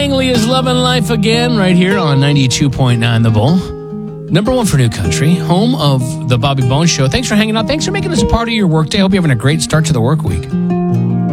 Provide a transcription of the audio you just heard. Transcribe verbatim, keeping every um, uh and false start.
Langley is loving life again right here on ninety-two point nine The Bull. Number one for New Country, home of the Bobby Bones Show. Thanks for hanging out. Thanks for making this a part of your workday. I hope you're having a great start to the work week.